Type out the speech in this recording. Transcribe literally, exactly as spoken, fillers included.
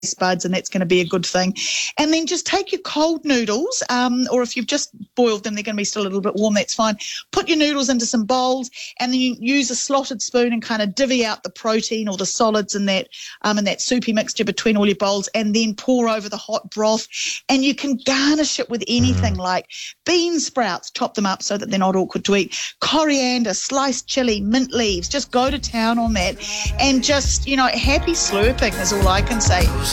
buds, and that's going to be a good thing. And then just take your cold noodles, um, or if you've just boiled them, they're going to be still a little bit warm, that's fine. Put your noodles into some bowls, and then you use a slotted spoon and kind of divvy out the protein or the solids in that um, in that soupy mixture between all your bowls, and then pour over the hot broth. And you can garnish it with anything mm. like bean sprouts, chop them up so that they're not awkward to eat, coriander, sliced chili, mint leaves. Just go to town on that, and just, you know, happy slurping is all I can say.